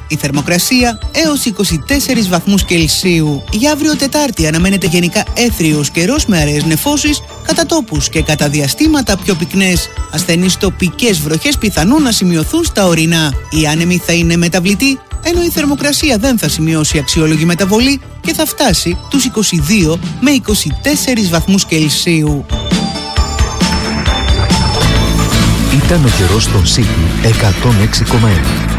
Η θερμοκρασία έως 24 βαθμούς Κελσίου. Για αύριο Τετάρτη αναμένεται γενικά έθριος καιρός με αραιές νεφώσεις, κατά τόπους και κατά διαστήματα πιο πυκνές. Ασθενείς τοπικές βροχές πιθανόν να σημειωθούν στα ορεινά. Οι άνεμοι θα είναι μεταβλητοί, ενώ η θερμοκρασία δεν θα σημειώσει αξιόλογη μεταβολή και θα φτάσει τους 22 με 24 βαθμούς Κελσίου. Ήταν ο καιρός στον City 106,1.